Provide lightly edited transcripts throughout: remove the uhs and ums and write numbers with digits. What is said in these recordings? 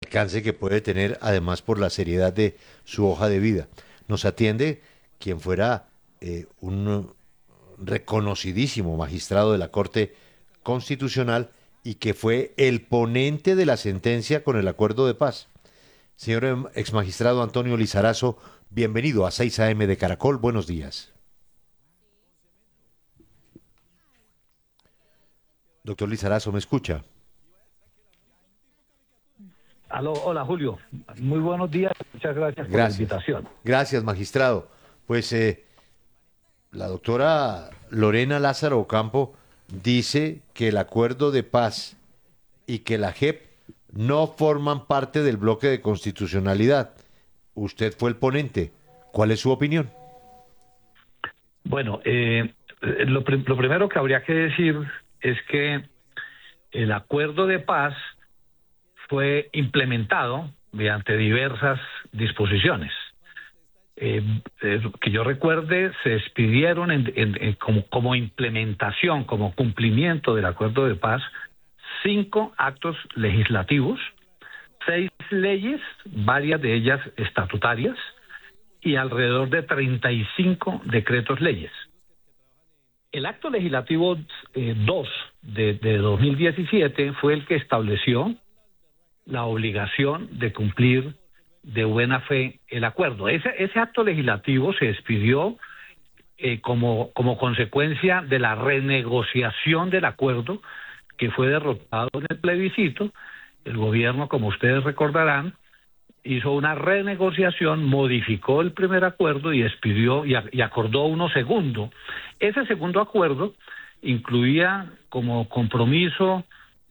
alcance que puede tener, además por la seriedad de su hoja de vida. Nos atiende quien fuera un reconocidísimo magistrado de la Corte Constitucional y que fue el ponente de la sentencia con el acuerdo de paz. Señor exmagistrado Antonio Lizarazo, bienvenido a 6 AM de Caracol. Buenos días. Doctor Lizarazo, ¿me escucha? Aló, hola Julio, muy buenos días, muchas gracias por la invitación. Gracias, magistrado. Pues la doctora Lorena Lázaro Ocampo dice que el acuerdo de paz y que la JEP no forman parte del bloque de constitucionalidad. Usted fue el ponente. ¿Cuál es su opinión? Bueno, lo primero que habría que decir es que el acuerdo de paz fue implementado mediante diversas disposiciones. Que yo recuerde, se expidieron como implementación, como cumplimiento del acuerdo de paz, 5 actos legislativos, 6 leyes, varias de ellas estatutarias, y alrededor de 35 decretos leyes. El acto legislativo 2 de 2017 fue el que estableció la obligación de cumplir de buena fe el acuerdo. Ese acto legislativo se expidió como consecuencia de la renegociación del acuerdo que fue derrotado en el plebiscito. El gobierno, como ustedes recordarán, hizo una renegociación, modificó el primer acuerdo y expidió y acordó uno segundo. Ese segundo acuerdo incluía como compromiso,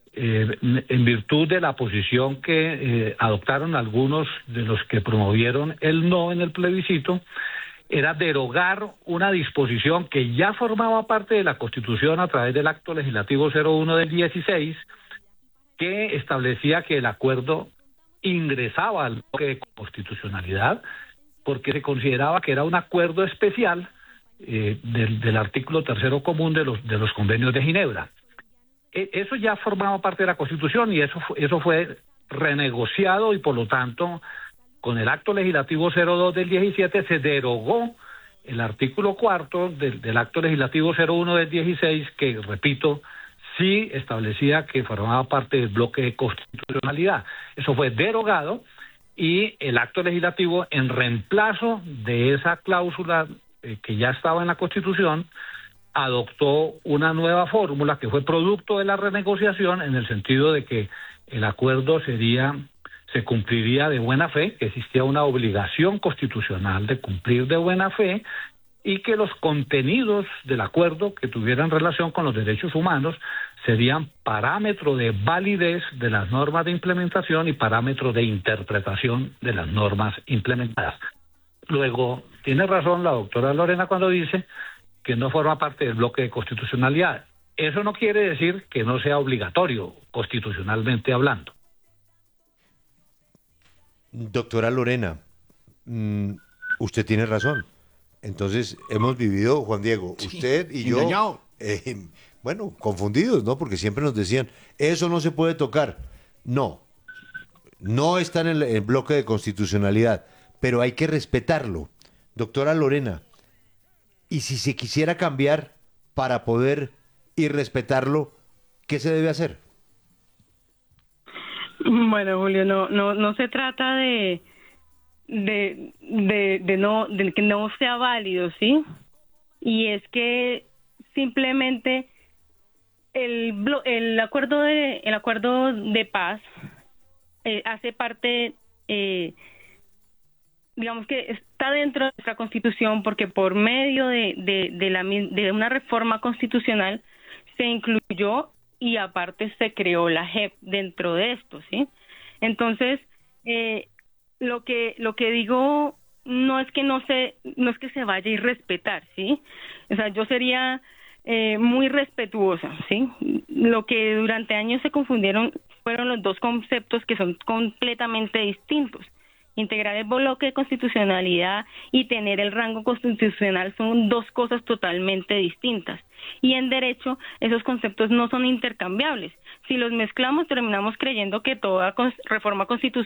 en virtud de la posición que adoptaron algunos de los que promovieron el no en el plebiscito, era derogar una disposición que ya formaba parte de la Constitución a través del acto legislativo 01 del 16, que establecía que el acuerdo ingresaba al bloque de constitucionalidad porque se consideraba que era un acuerdo especial del artículo tercero común de los convenios de Ginebra. Eso ya formaba parte de la Constitución y eso fue renegociado y por lo tanto con el acto legislativo 02 del 17 se derogó el artículo cuarto del acto legislativo 01 del 16 que, repito, sí establecía que formaba parte del bloque de constitucionalidad. Eso fue derogado y el acto legislativo, en reemplazo de esa cláusula que ya estaba en la Constitución, adoptó una nueva fórmula que fue producto de la renegociación en el sentido de que el acuerdo se cumpliría de buena fe, que existía una obligación constitucional de cumplir de buena fe y que los contenidos del acuerdo que tuvieran relación con los derechos humanos serían parámetro de validez de las normas de implementación y parámetro de interpretación de las normas implementadas. Luego, tiene razón la doctora Lorena cuando dice que no forma parte del bloque de constitucionalidad. Eso no quiere decir que no sea obligatorio, constitucionalmente hablando. Doctora Lorena, usted tiene razón. Entonces, hemos vivido, Juan Diego, usted y yo, bueno, confundidos, ¿no? Porque siempre nos decían, eso no se puede tocar. No, no está en el bloque de constitucionalidad, pero hay que respetarlo. Doctora Lorena, y si se quisiera cambiar para poder y respetarlo, ¿qué se debe hacer? Bueno, Julio, no se trata de que no sea válido, ¿sí? Y es que simplemente el acuerdo de paz hace parte, digamos que está dentro de nuestra Constitución porque por medio de una reforma constitucional se incluyó y aparte se creó la JEP dentro de esto, ¿sí? Entonces, lo que digo no es que se vaya a irrespetar, ¿sí? O sea, yo sería muy respetuosa, ¿sí? Lo que durante años se confundieron fueron los dos conceptos que son completamente distintos. Integrar el bloque de constitucionalidad y tener el rango constitucional son dos cosas totalmente distintas. Y en derecho esos conceptos no son intercambiables. Si los mezclamos terminamos creyendo que toda reforma constitucional